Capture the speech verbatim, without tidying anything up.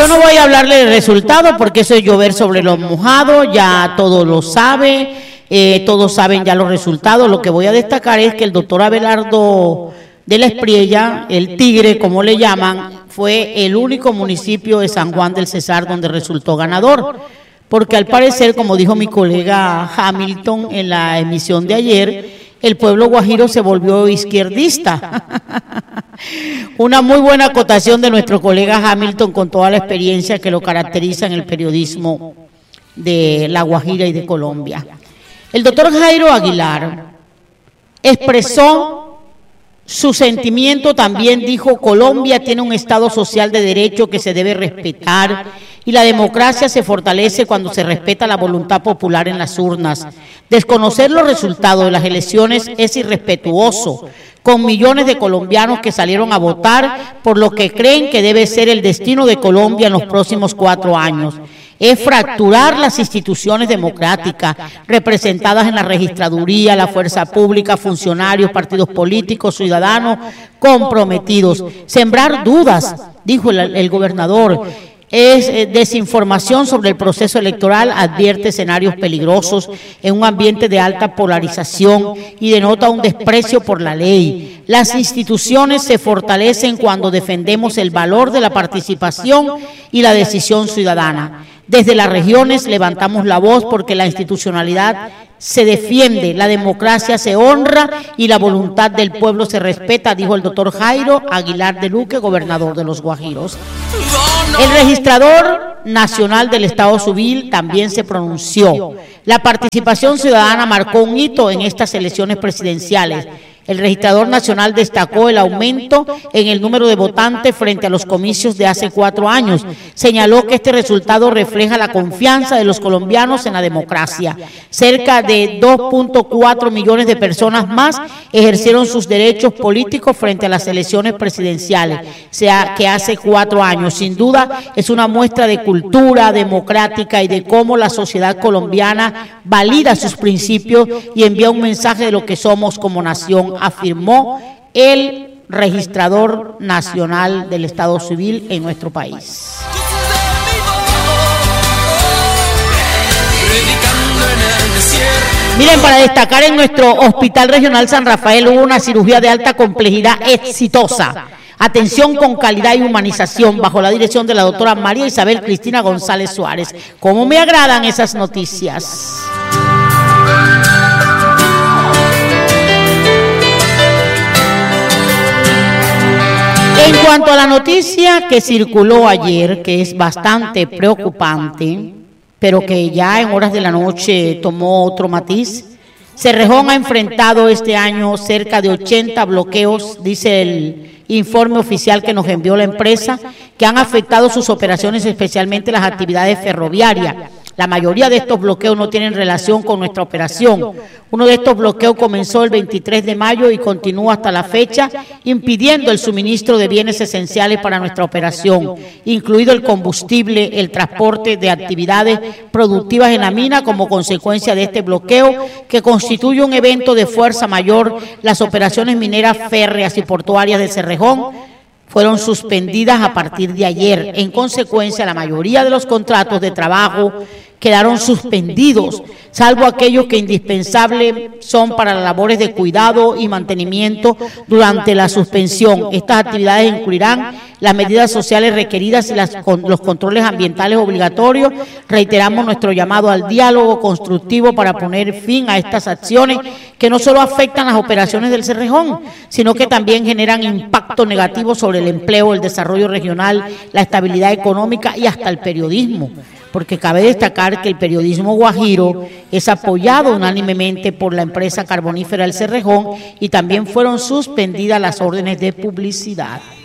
yo no voy a hablarle del resultado porque eso es llover sobre los mojados, ya todos lo saben, eh, todos saben ya los resultados. Lo que voy a destacar es que el doctor Abelardo de la Espriella, el Tigre, como le llaman, fue el único municipio de San Juan del Cesar donde resultó ganador, porque al parecer, como dijo mi colega Hamilton en la emisión de ayer, el pueblo guajiro se volvió izquierdista. Una muy buena acotación de nuestro colega Hamilton con toda la experiencia que lo caracteriza en el periodismo de La Guajira y de Colombia. El doctor Jairo Aguilar expresó su sentimiento, también dijo: Colombia tiene un Estado social de derecho que se debe respetar y la democracia se fortalece cuando se respeta la voluntad popular en las urnas. Desconocer los resultados de las elecciones es irrespetuoso con millones de colombianos que salieron a votar por lo que creen que debe ser el destino de Colombia en los próximos cuatro años. Es fracturar las instituciones democráticas representadas en la registraduría, la fuerza pública, funcionarios, partidos políticos, ciudadanos comprometidos. Sembrar dudas, dijo el, el gobernador. Es eh, desinformación sobre el proceso electoral, advierte escenarios peligrosos en un ambiente de alta polarización y denota un desprecio por la ley. Las instituciones se fortalecen cuando defendemos el valor de la participación y la decisión ciudadana. Desde las regiones levantamos la voz porque la institucionalidad se defiende, la democracia se honra y la voluntad del pueblo se respeta, dijo el doctor Jairo Aguilar de Luque, gobernador de los Guajiros. El registrador nacional del Estado Civil también se pronunció. La participación ciudadana marcó un hito en estas elecciones presidenciales. El registrador nacional destacó el aumento en el número de votantes frente a los comicios de hace cuatro años. Señaló que este resultado refleja la confianza de los colombianos en la democracia. Cerca de dos punto cuatro millones de personas más ejercieron sus derechos políticos frente a las elecciones presidenciales, sea que hace cuatro años. Sin duda es una muestra de cultura democrática y de cómo la sociedad colombiana valida sus principios y envía un mensaje de lo que somos como nación, afirmó el registrador nacional del Estado Civil en nuestro país. Miren, para destacar, en nuestro Hospital Regional San Rafael hubo una cirugía de alta complejidad exitosa. Atención con calidad y humanización bajo la dirección de la doctora María Isabel Cristina González Suárez. ¿Cómo me agradan esas noticias? En cuanto a la noticia que circuló ayer, que es bastante preocupante, pero que ya en horas de la noche tomó otro matiz, Cerrejón ha enfrentado este año cerca de ochenta bloqueos, dice el informe oficial que nos envió la empresa, que han afectado sus operaciones, especialmente las actividades ferroviarias. La mayoría de estos bloqueos no tienen relación con nuestra operación. Uno de estos bloqueos comenzó el veintitrés de mayo y continúa hasta la fecha, impidiendo el suministro de bienes esenciales para nuestra operación, incluido el combustible, el transporte de actividades productivas en la mina. Como consecuencia de este bloqueo, que constituye un evento de fuerza mayor, las operaciones mineras férreas y portuarias de Cerrejón fueron suspendidas a partir de ayer. En consecuencia, la mayoría de los contratos de trabajo quedaron suspendidos, salvo aquellos que indispensables son para las labores de cuidado y mantenimiento durante la suspensión. Estas actividades incluirán las medidas sociales requeridas y las, con, los controles ambientales obligatorios. Reiteramos nuestro llamado al diálogo constructivo para poner fin a estas acciones que no solo afectan las operaciones del Cerrejón, sino que también generan impacto negativo sobre el empleo, el desarrollo regional, la estabilidad económica y hasta el periodismo. Porque cabe destacar que el periodismo guajiro es apoyado unánimemente por la empresa carbonífera El Cerrejón y también fueron suspendidas las órdenes de publicidad.